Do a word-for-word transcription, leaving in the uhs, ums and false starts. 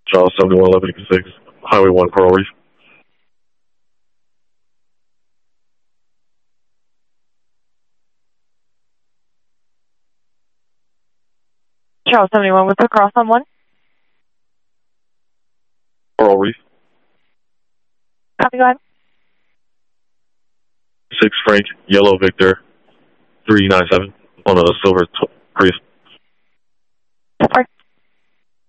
Charles seventy-one eleven six, Highway one, Coral Reef. Charles seventy-one with the cross on one. Coral Reef. Copy, go ahead. six Frank, Yellow Victor, three nine seven on a silver t- Prius.